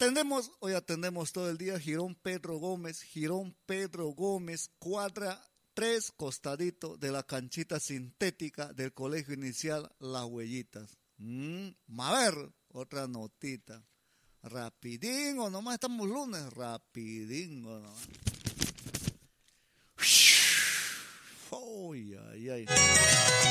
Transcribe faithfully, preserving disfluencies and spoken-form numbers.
atendemos, hoy atendemos todo el día Girón Pedro Gómez, Girón Pedro Gómez, cuadra tres costadito de la canchita sintética del colegio inicial Las Huellitas. Mm, a ver, otra notita. Rapidingo, nomás estamos lunes, rapidingo nomás. Uy, ay, ay.